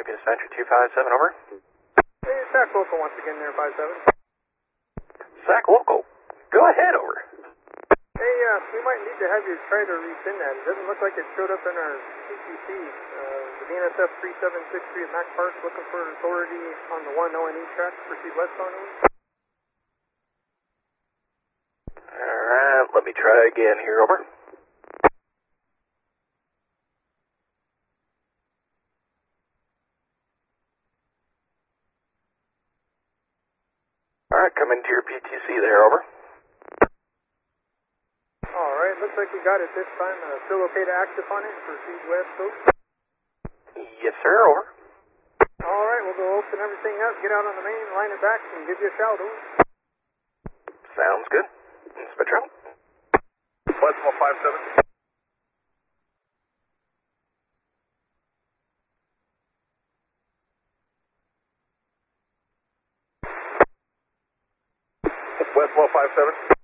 Dispatcher 257, over. Hey, SAC local once again there, 57. SAC local. Go ahead, over. Hey, we might need to have you try to resend that. It doesn't look like it showed up in our CTC. The BNSF 3763 at Mac Park looking for authority on the 1 O&E track. Proceed westbound. Alright, let me try again here, over. Alright, come into your PTC there, over. Alright, looks like we got it this time. Still okay to act upon it? Proceed west, folks. Yes, sir, over. Alright, we'll go open everything up, get out on the main, line it back, and give you a shout, over. Sounds good. Spectrum. Westmore 57. Westmore 57.